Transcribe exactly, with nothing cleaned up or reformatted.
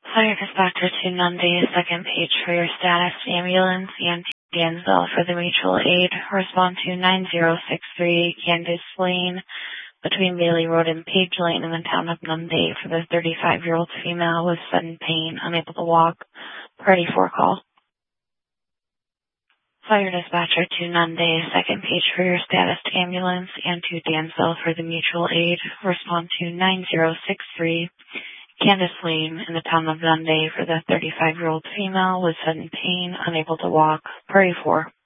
Fire dispatcher to Nunde, second page for your status. Ambulance and Danville for the mutual aid. Respond to nine zero six three Candace Lane between Bailey Road and Page Lane in the town of Nunde for the thirty-five-year-old female with sudden pain, unable to walk. Party four call. Fire dispatcher to Nunde, second page for your status. Ambulance and to Danville for the mutual aid. Respond to nine zero six three Candace Lane in the town of Nunde for the thirty-five-year-old female with sudden pain, unable to walk. Party four.